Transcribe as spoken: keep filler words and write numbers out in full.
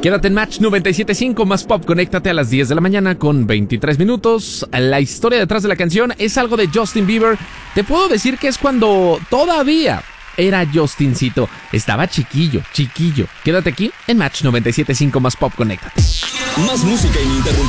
Quédate en Match noventa y siete punto cinco más pop. Conéctate a las diez de la mañana con veintitrés minutos. La historia detrás de la canción es algo de Justin Bieber. Te puedo decir que es cuando todavía era Justincito. Estaba chiquillo, chiquillo. Quédate aquí en Match noventa y siete punto cinco más pop. Conéctate. Más música ininterrumpida.